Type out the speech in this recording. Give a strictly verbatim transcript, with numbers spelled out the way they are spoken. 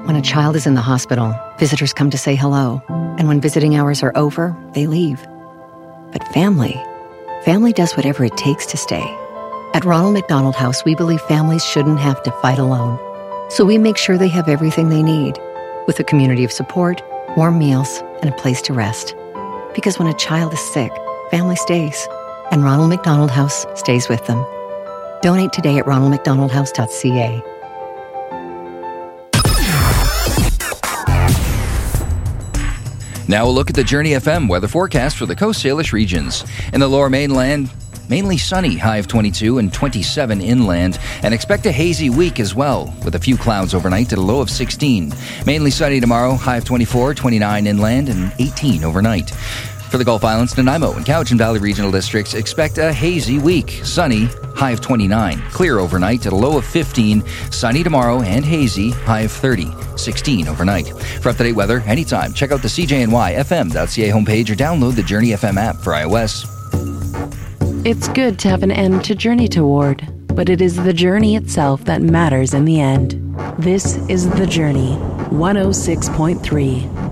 When a child is in the hospital, visitors come to say hello. And when visiting hours are over, they leave. But family, family does whatever it takes to stay. At Ronald McDonald House, we believe families shouldn't have to fight alone. So we make sure they have everything they need, with a community of support, warm meals, and a place to rest. Because when a child is sick, family stays. And Ronald McDonald House stays with them. Donate today at ronald mcdonald house dot c a. Now we'll look at the Journey F M weather forecast for the Coast Salish regions. In the lower mainland, mainly sunny, high of twenty-two and twenty-seven inland, and expect a hazy week as well, with a few clouds overnight at a low of sixteen. Mainly sunny tomorrow, high of twenty-four, twenty-nine inland, and eighteen overnight. For the Gulf Islands, Nanaimo and Cowichan Valley regional districts, expect a hazy week. Sunny, high of twenty-nine. Clear overnight at a low of fifteen. Sunny tomorrow and hazy, high of thirty. sixteen overnight. For up-to-date weather, anytime, check out the C J N Y F M dot C A homepage or download the Journey F M app for iOS. It's good to have an end to journey toward, but it is the journey itself that matters in the end. This is The Journey, one oh six point three.